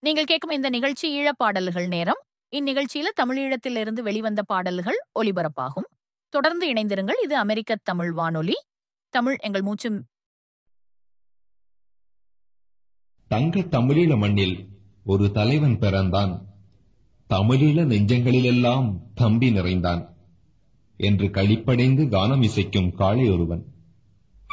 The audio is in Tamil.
நீங்கள் கேட்கும் இந்த நிகழ்ச்சி ஈழப்பாடல்கள் நேரம். இந்நிகழ்ச்சியில தமிழீழத்திலிருந்து வெளிவந்த பாடல்கள் ஒலிபரப்பாகும். தொடர்ந்து இணைந்திருங்கள். இது அமெரிக்க தமிழ் வானொலி. தமிழ் எங்கள் மூச்சு. தங்க தமிழீழ மண்ணில் ஒரு தலைவன் பிறந்தான், தமிழீழ நெஞ்சங்களிலெல்லாம் தம்பி நிறைந்தான் என்று களிப்படைந்து கானம் இசைக்கும் காளை ஒருவன்.